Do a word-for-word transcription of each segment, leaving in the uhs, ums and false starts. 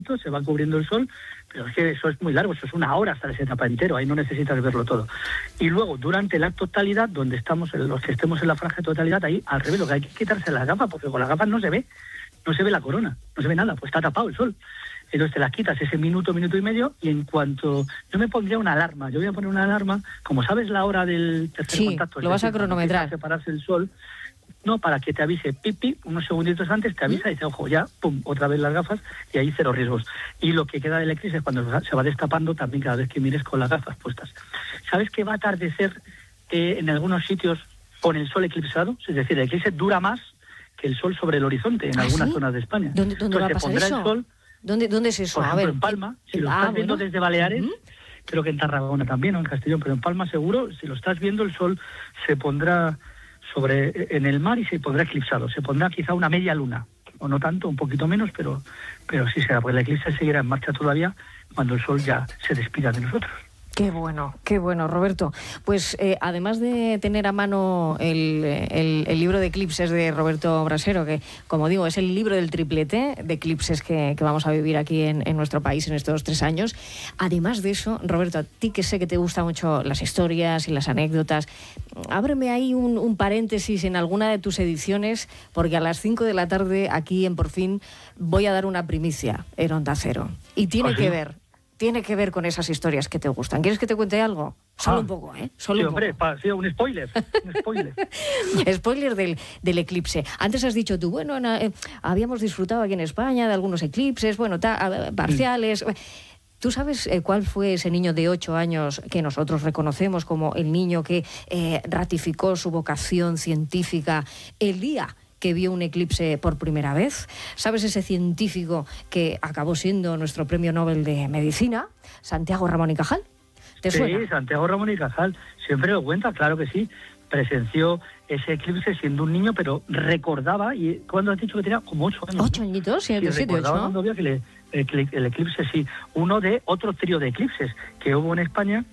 se va cubriendo el sol, pero es que eso es muy largo, eso es una hora hasta ese etapa entero, ahí no necesitas verlo todo. Y luego, durante la totalidad, donde estamos, los que estemos en la franja de totalidad, ahí al revés, lo que hay que quitarse las gafas, porque con las gafas no se ve, no se ve la corona, no se ve nada, pues está tapado el sol. Entonces te las quitas ese minuto, minuto y medio, y en cuanto... Yo me pondría una alarma, yo voy a poner una alarma, como sabes la hora del tercer sí, contacto... lo vas a cronometrar. Separarse el sol, no, para que te avise, pipi, unos segunditos antes te avisa y dice, ojo, ya, pum, otra vez las gafas, y ahí cero riesgos. Y lo que queda del eclipse es cuando se va destapando también cada vez que mires con las gafas puestas. ¿Sabes que va a atardecer eh, en algunos sitios con el sol eclipsado? Es decir, el eclipse dura más que el sol sobre el horizonte en ¿Ah, algunas sí? zonas de España. ¿Dónde, dónde Entonces, va a pasar se pondrá eso? el sol, ¿Dónde, ¿Dónde es eso? por ejemplo, a ver, en Palma, si lo ah, estás viendo bueno. desde Baleares, ¿Mm? creo que en Tarragona también, o en Castellón, pero en Palma seguro, si lo estás viendo, el sol se pondrá sobre en el mar y se pondrá eclipsado, se pondrá quizá una media luna, o no tanto, un poquito menos, pero pero sí será, porque el eclipse seguirá en marcha todavía cuando el sol ya se despida de nosotros. Qué bueno, qué bueno, Roberto. Pues eh, además de tener a mano el, el, el libro de eclipses de Roberto Brasero, que como digo es el libro del triplete de eclipses que, que vamos a vivir aquí en, en nuestro país en estos tres años, además de eso, Roberto, a ti que sé que te gustan mucho las historias y las anécdotas, ábreme ahí un, un paréntesis en alguna de tus ediciones, porque a las cinco de la tarde aquí en Por Fin voy a dar una primicia en Onda Cero. Y tiene ¿Ah, sí? que ver... tiene que ver con esas historias que te gustan. ¿Quieres que te cuente algo? Solo ah, un poco, ¿eh? Solo sí, un hombre, poco. pa, sí, un spoiler, un spoiler. Spoiler del, del eclipse. Antes has dicho tú, bueno, na, eh, habíamos disfrutado aquí en España de algunos eclipses, bueno, ta, parciales... Mm. ¿Tú sabes eh, cuál fue ese niño de ocho años que nosotros reconocemos como el niño que eh, ratificó su vocación científica el día que vio un eclipse por primera vez? ¿Sabes ese científico que acabó siendo nuestro premio Nobel de Medicina, Santiago Ramón y Cajal? ¿Te suena? Sí, Santiago Ramón y Cajal, siempre lo cuenta, claro que sí. Presenció ese eclipse siendo un niño, pero recordaba, y cuando has dicho que tenía como ocho años. ¿Ocho añitos? Sí, sí, siete, recordaba ocho. cuando vio que le, el, el eclipse, sí. Uno de otro trío de eclipses que hubo en España,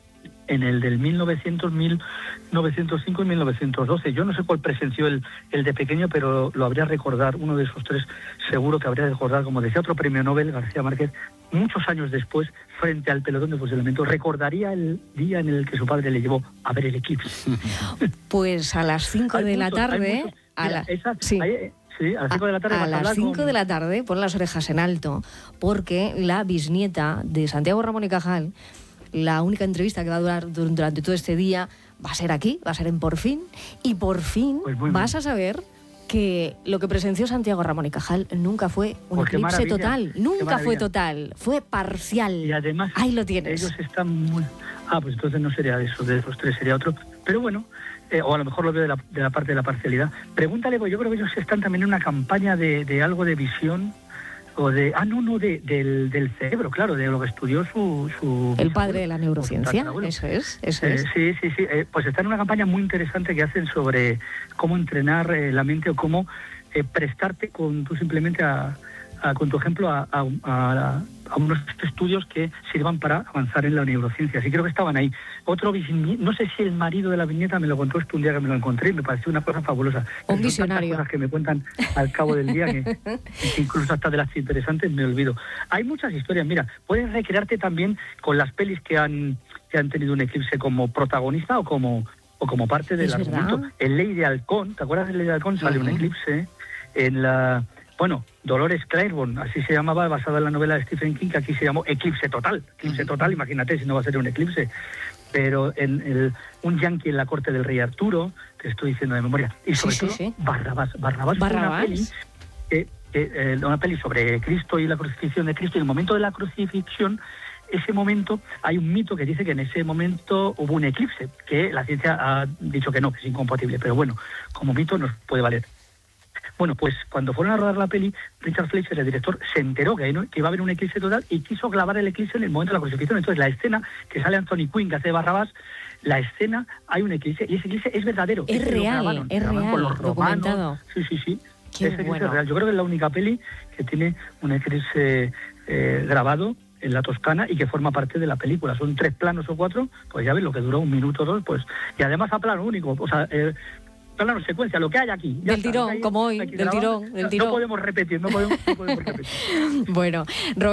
en el del mil novecientos, mil novecientos cinco y mil novecientos doce. Yo no sé cuál presenció el, el de pequeño, pero lo habría recordar, uno de esos tres seguro que habría recordar, como decía otro premio Nobel, García Márquez, muchos años después, frente al pelotón de fusilamiento, recordaría el día en el que su padre le llevó a ver el eclipse. Pues a las cinco de la tarde... A la, esa, sí. Hay, sí, a las cinco de la tarde. A, a las cinco con... de la tarde, pon las orejas en alto, porque la bisnieta de Santiago Ramón y Cajal, la única entrevista que va a durar durante todo este día va a ser aquí, va a ser en Por Fin, y por fin pues vas bien. a saber que lo que presenció Santiago Ramón y Cajal nunca fue un pues eclipse total, nunca fue total, fue parcial. Y además, ahí lo tienes. Ellos están muy... Ah, pues entonces no sería eso, de esos tres sería otro, pero bueno, eh, o a lo mejor lo veo de la, de la parte de la parcialidad. Pregúntale, pues yo creo que ellos están también en una campaña de, de algo de visión, o de, ah, no, no, de, del, del cerebro, claro, de lo que estudió su... su el padre de la neurociencia, eso es, eso eh, es. Sí, sí, sí, eh, pues está en una campaña muy interesante que hacen sobre cómo entrenar eh, la mente o cómo eh, prestarte con tú simplemente a, a, con tu ejemplo a, a, a, a unos estudios que sirvan para avanzar en la neurociencia. Así creo que estaban ahí. Otro, no sé si el marido de la viñeta me lo contó esto un día que me lo encontré y me pareció una cosa fabulosa. Un visionario. Son tantas cosas que me cuentan al cabo del día que, que incluso hasta de las interesantes me olvido. Hay muchas historias. Mira, puedes recrearte también con las pelis que han, que han tenido un eclipse como protagonista o como, o como parte del argumento. El Ley de Halcón, ¿te acuerdas del Ley de Halcón? Sale uh-huh. un eclipse en la... Bueno, Dolores Claiborne, así se llamaba, basada en la novela de Stephen King, que aquí se llamó Eclipse Total. Eclipse Total, imagínate si no va a ser un eclipse. Pero en el, un yanqui en la corte del rey Arturo, te estoy diciendo de memoria. Y sobre sí, todo, sí, sí. Barrabás. Barrabás, Barrabás. Fue una peli, eh, eh, una peli sobre Cristo y la crucifixión de Cristo. Y en el momento de la crucifixión, ese momento, hay un mito que dice que en ese momento hubo un eclipse, que la ciencia ha dicho que no, que es incompatible. Pero bueno, como mito nos puede valer. Bueno, pues cuando fueron a rodar la peli, Richard Fleischer, el director, se enteró que, ¿no? que iba a haber un eclipse total y quiso clavar el eclipse en el momento de la crucifixión. Entonces, la escena que sale Anthony Quinn, que hace Barrabás, la escena, hay un eclipse y ese eclipse es verdadero. Es real, es real, con los romanos. Sí, sí, sí. Qué ese bueno. Es real. Yo creo que es la única peli que tiene un eclipse eh, grabado en la Toscana y que forma parte de la película. Son tres planos o cuatro, pues ya ves lo que duró un minuto o dos, pues, y además a plano único. O sea, eh, plano secuencia, lo que hay aquí. Del tirón, como hoy, del tirón, del tirón. No podemos repetir, no podemos, no podemos repetir. Bueno,